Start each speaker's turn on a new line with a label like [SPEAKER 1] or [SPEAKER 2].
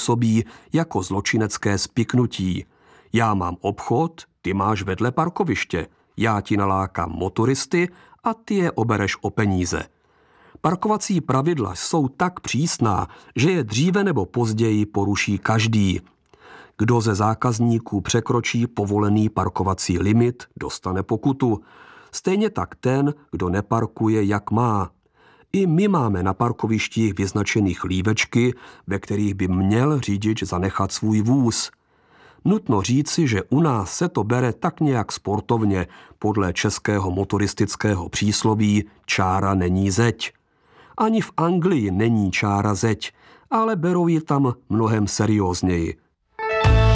[SPEAKER 1] působí jako zločinecké spiknutí. Já mám obchod, ty máš vedle parkoviště. Já ti nalákám motoristy a ty je obereš o peníze. Parkovací pravidla jsou tak přísná, že je dříve nebo později poruší každý. Kdo ze zákazníků překročí povolený parkovací limit, dostane pokutu. Stejně tak ten, kdo neparkuje, jak má. I my máme na parkovištích vyznačených lívečky, ve kterých by měl řidič zanechat svůj vůz. Nutno říci, že u nás se to bere tak nějak sportovně, podle českého motoristického přísloví čára není zeď. Ani v Anglii není čára zeď, ale berou ji tam mnohem seriózněji.